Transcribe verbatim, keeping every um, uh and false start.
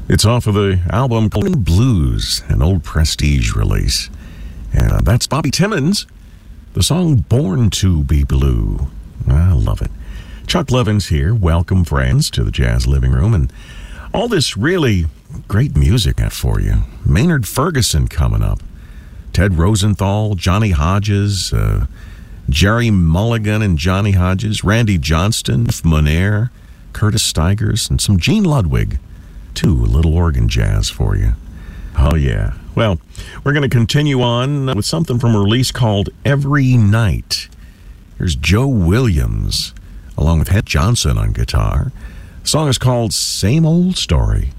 It's off of the album Golden Blues, an old Prestige release. And uh, that's Bobby Timmons, the song Born to Be Blue. I love it. Chuck Levins here. Welcome, friends, to the Jazz Living Room. And all this really great music for you. Maynard Ferguson coming up. Ted Rosenthal, Johnny Hodges, uh, Jerry Mulligan and Johnny Hodges, Randy Johnston, Monair, Curtis Stigers, and some Gene Ludwig. Too, a little organ jazz for you. Oh, yeah. Well, we're going to continue on with something from a release called Every Night. Here's Joe Williams, along with Het Johnson on guitar. The song is called Same Old Story.